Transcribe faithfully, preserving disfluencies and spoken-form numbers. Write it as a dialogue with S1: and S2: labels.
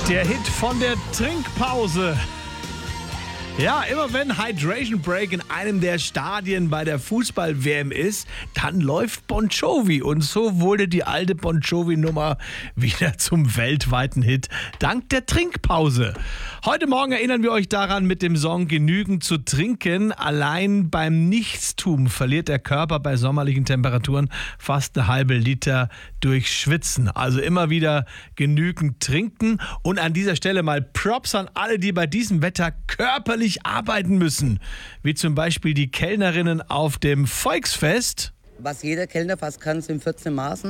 S1: Der Hit von der Trinkpause. Ja, immer wenn Hydration Break in einem der Stadien bei der Fußball-W M ist, dann läuft Bon Jovi. Und so wurde die alte Bon Jovi-Nummer wieder zum weltweiten Hit, dank der Trinkpause. Heute Morgen erinnern wir euch daran mit dem Song Genügend zu trinken. Allein beim Nichtstun verliert der Körper bei sommerlichen Temperaturen fast eine halbe Liter durch Schwitzen. Also immer wieder genügend trinken. Und an dieser Stelle mal Props an alle, die bei diesem Wetter körperlich arbeiten müssen, wie zum Beispiel die Kellnerinnen auf dem Volksfest.
S2: Was jeder Kellner fast kann, sind vierzehn Maßen.